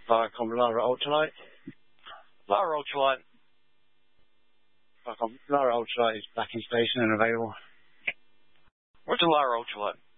Viacom Lara Ultralight. Lara Ultralight. Viacom Lara Ultralight is back in station and available. Where's the Lara Ultralight?